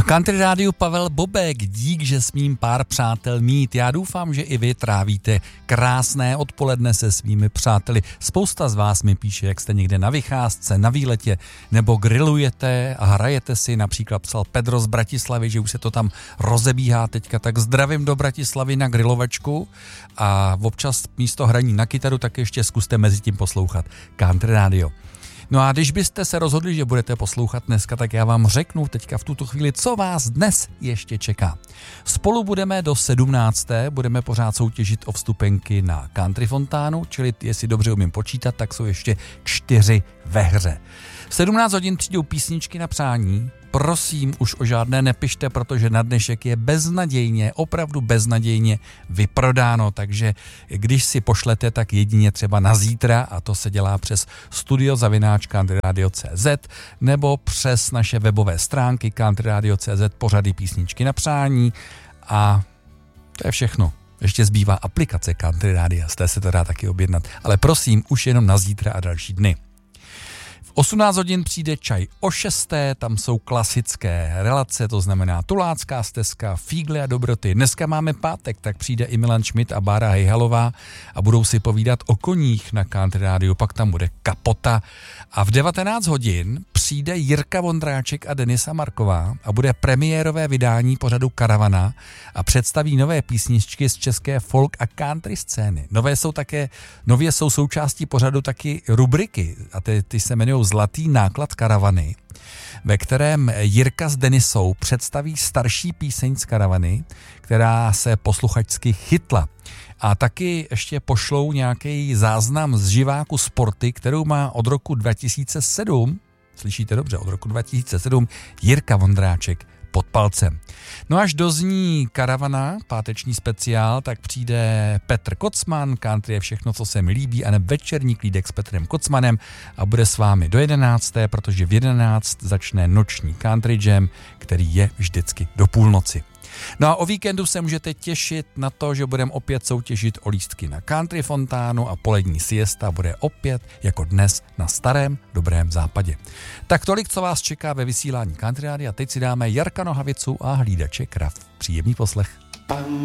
Country rádiu Pavel Bobek, dík, že smím pár přátel mít. Já doufám, že i vy trávíte krásné odpoledne se svými přáteli. Spousta z vás mi píše, jak jste někde na vycházce, na výletě, nebo grillujete a hrajete si. Například psal Pedro z Bratislavy, že už se to tam rozebíhá teďka, tak zdravím do Bratislavy na grilovačku a občas místo hraní na kytaru tak ještě zkuste mezi tím poslouchat Country rádio. No a když byste se rozhodli, že budete poslouchat dneska, tak já vám řeknu teďka v tuto chvíli, co vás dnes ještě čeká. Spolu budeme do 17. budeme pořád soutěžit o vstupenky na Country fontánu, čili jestli dobře umím počítat, tak jsou ještě 4 ve hře. V 17 hodin přijdou písničky na přání. Prosím, už o žádné nepište, protože na dnešek je beznadějně, opravdu beznadějně vyprodáno, takže když si pošlete, tak jedině třeba na zítra, a to se dělá přes studio@countryradio.cz nebo přes naše webové stránky countryradio.cz, pořady písničky na přání, a to je všechno. Ještě zbývá aplikace Country Rádia, z té se to dá taky objednat, ale prosím, už jenom na zítra a další dny. 18 hodin přijde čaj o 6, tam jsou klasické relace, to znamená Tulácká stezka, fígle a dobroty. Dneska máme pátek, tak přijde i Milan Schmidt a Bára Hejhalová a budou si povídat o koních na Country rádiu, pak tam bude Kapota a v 19 hodin přijde Jirka Vondráček a Denisa Marková a bude premiérové vydání pořadu Karavana a představí nové písničky z české folk a country scény. Nově jsou součástí pořadu taky rubriky a ty se jmenují Zlatý náklad karavany, ve kterém Jirka s Denisou představí starší píseň z karavany, která se posluchačsky chytla. A taky ještě pošlou nějaký záznam z živáku Sporty, kterou má od roku 2007, slyšíte dobře, od roku 2007 Jirka Vondráček pod palcem. No až dozní Karavana, páteční speciál, tak přijde Petr Kocman, country je všechno, co se mi líbí, a ne večerní klídek s Petrem Kocmanem a bude s vámi do 11., protože v 11 začne noční country jam, který je vždycky do půlnoci. No a o víkendu se můžete těšit na to, že budeme opět soutěžit o lístky na Country fontánu a polední siesta bude opět jako dnes na starém dobrém západě. Tak tolik, co vás čeká ve vysílání Country rádia. Teď si dáme Jarka Nohavicu a Hlídače krav. Příjemný poslech.